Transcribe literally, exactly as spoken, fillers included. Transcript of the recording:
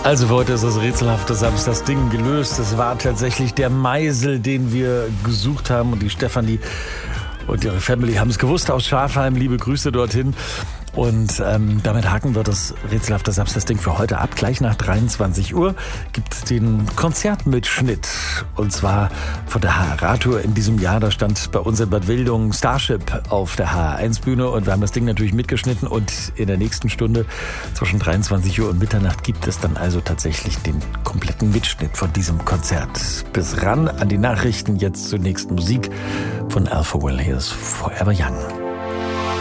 Also für heute ist das rätselhafte Samstagsding gelöst. Es war tatsächlich der Meisel, den wir gesucht haben, und die Stefanie und ihre Family haben es gewusst aus Schafheim. Liebe Grüße dorthin. Und ähm, damit haken wir das rätselhafte Samstagsding für heute ab. Gleich nach dreiundzwanzig Uhr gibt es den Konzertmitschnitt. Und zwar von der H R-Tour in diesem Jahr. Da stand bei uns in Bad Wildungen Starship auf der H R eins Bühne. Und wir haben das Ding natürlich mitgeschnitten. Und in der nächsten Stunde zwischen dreiundzwanzig Uhr und Mitternacht gibt es dann also tatsächlich den kompletten Mitschnitt von diesem Konzert. Bis ran an die Nachrichten. Jetzt zur nächsten Musik von Alpha Will. Hier ist Forever Young.